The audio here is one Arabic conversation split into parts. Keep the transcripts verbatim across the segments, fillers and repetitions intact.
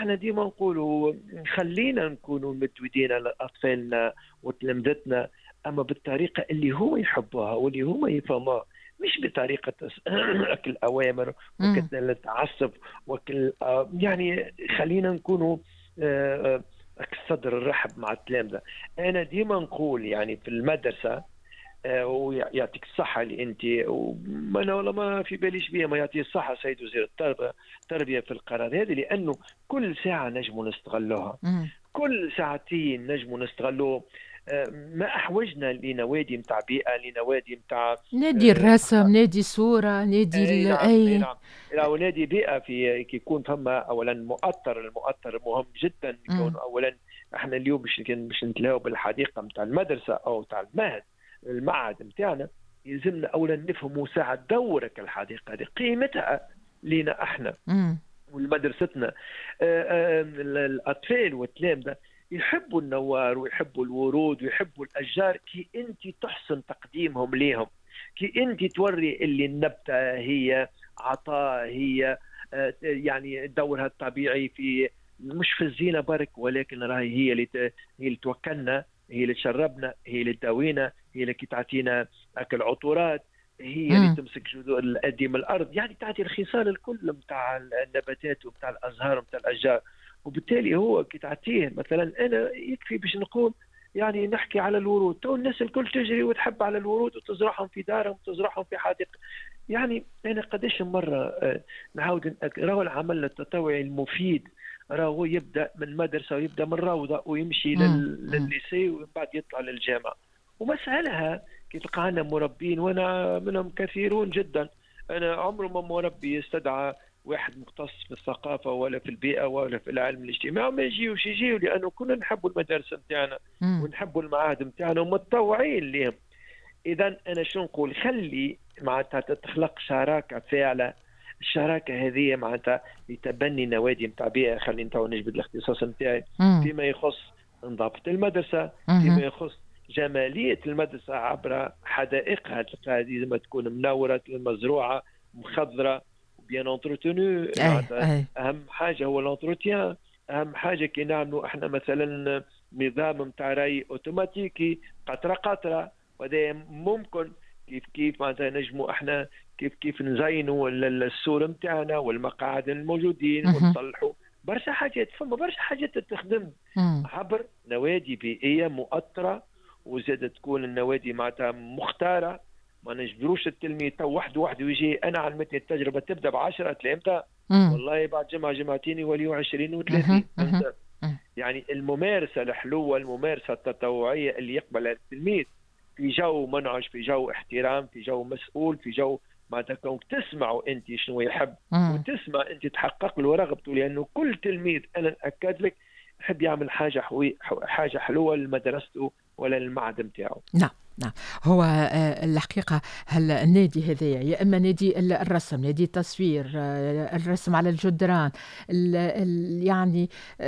احنا ديما نقولوا خلينا نكونوا متودين لأطفالنا وتلامذتنا، أما بالطريقة اللي هو يحبها واللي هو يفهمها، مش بطريقة أكل أوامر مم. وكل التعصب وكل آه، يعني خلينا نكونوا آه، آه، الصدر الرحب مع التلامذة. أنا ديما نقول يعني في المدرسة آه، ويعطيك الصحة اللي أنت، وأنا والله ما في باليش بيها، ما يعطيه الصحة سيد وزير التربية التربية في القرار هذا، لأنه كل ساعة نجموا نستغلوها، مم. كل ساعتين نجموا نستغلوه. آه، ما أحوجنا لنوادي متاع بيئة، لنوادي متاع نادي آه، الرسم، نادي صورة، نادي اي ال... نعم اي اي. نعم. الاولاد بيئه في كي يكون فما اولا مؤطر، المؤطر مهم جدا يكون مم. اولا. احنا اليوم باش باش نتلاقوا بالحديقه نتاع المدرسه او نتاع المعهد، المعهد نتاعنا يلزمنا اولا نفهموا ساعه دورك الحديقه هذه قيمتها لينا احنا مم. ولمدرستنا. آه، آه، الاطفال والتلامذه يحبوا النوار ويحبوا الورود ويحبوا الاشجار كي انت تحسن تقديمهم ليهم، كي انت توري اللي النبته هي عطاء، هي آه، يعني دورها الطبيعي في مش في الزينه برك، ولكن راهي هي اللي ت- هي اللي توكلنا، هي اللي تشربنا، هي اللي تداوينا، هي اللي كي تعطينا اكل عطورات، هي اللي مم. تمسك جذور الأديم الأرض، يعني تعطي الخصال الكل متاع النباتات ومتاع الأزهار ومتاع الأشجار. وبالتالي هو كي تعطيه مثلا، أنا يكفي باش نقول يعني نحكي على الورود، تو الناس الكل تجري وتحب على الورود وتزرعهم في دارهم وتزرعهم في حديقة. يعني أنا قديش مرة آه، نعاود نأك- راهو العمل التطوعي المفيد راهو يبدأ من مدرسة ويبدأ من روضة ويمشي مم. لل- مم. للليسي ومن بعد يطلع للجامعة. ومسألة كي تلقى عندنا مربين، وانا منهم كثيرون جدا، انا عمره ما مربي يستدعى واحد مختص في الثقافه ولا في البيئه ولا في العلم الاجتماعي ما يجيوش، يجيو لانه كنا نحبوا المدارس نتاعنا مم. ونحبوا المعاهد نتاعنا ومتطوعين لهم. اذا انا شو نقول، خلي معناتها تخلق شراكه فاعله. الشراكه هذه معناتها لتبني نوادي نتاع بيئه، خلينا تو نجبد الاختصاص نتاعي مم. فيما يخص نظافه المدرسه، فيما مم. يخص جماليه المدرسه عبر حدائقها، تلقاها لازم تكون منوره مزروعه مخضره وبيان انتروتونو. اي معناتها اي. اهم حاجه هو الانتروتيان. اهم حاجه كي نعملوا احنا مثلا نظام نتاع ري اوتوماتيكي قطره قطره، وهذا ممكن كيف كيف معناتها نجموا احنا كيف كيف نزينوا ال- ال- السور نتاعنا والمقاعد الموجودين مهم. ونصلحوا برشا حاجات. فما برشا حاجات تخدم مم. عبر نوادي بيئيه مؤطره، وزاد تكون النوادي معناتها مختاره. ما نجبروش التلميذ تو وحده وحده يجي. انا علمتني التجربه تبدا ب عشرة تلامذه، مم. والله بعد جمعه جمعتين يوليوا عشرين مهم. و30. مهم. فهمت؟ مم. يعني الممارسه الحلوه، الممارسه التطوعيه اللي يقبلها التلميذ في جو منعش، في جو احترام، في جو مسؤول، في جو معناتها كونك تسمعوا انت شنو يحب مم. وتسمع انت تحقق له رغبته. لانه كل تلميذ انا ناكد لك يحب يعمل حاجه حوي حاجه حلوه لمدرسته ولا للمعهد نتاعو. نعم نعم. هو آه، الحقيقة هل النادي هذايا يا إما نادي ال- الرسم، نادي التصوير، آه، الرسم على الجدران، ال- ال- يعني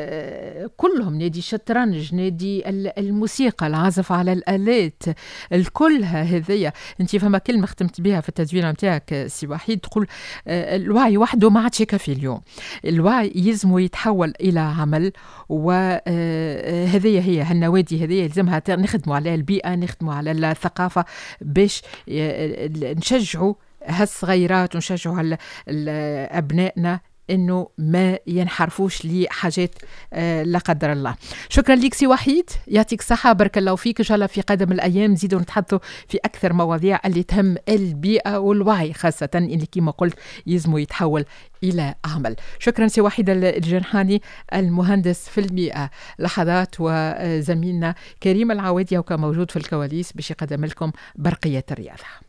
آه، كلهم، نادي الشطرنج، نادي ال- الموسيقى، العزف على الآلات، الكلها هذايا. أنت فما كلمة ختمت بها في التدوين نتاعك سي وحيد، تقول آه، الوعي وحده ما عادش يكفي اليوم، الوعي يلزم يتحول إلى عمل. وهذه هي النوادي هذه يلزمها ت- نخدموا على البيئة، نخدموا على الثقافة باش ي- نشجعوا هالصغيرات ونشجعوا هال- ال- أبنائنا انه ما ينحرفوش لحاجات آه، لا قدر الله. شكرا لك سي وحيد، يعطيك الصحة، بارك الله فيك. ان شاء الله في قدم الايام نزيدوا نتحدثوا في اكثر مواضيع اللي تهم البيئة والوعي، خاصة اللي كما قلت يزمو يتحول الى عمل. شكرا سي وحيد الجرحاني المهندس في البيئة. لحظات وزميلنا كريم العوادي وكان موجود في الكواليس باش يقدم لكم برقية الرياضة.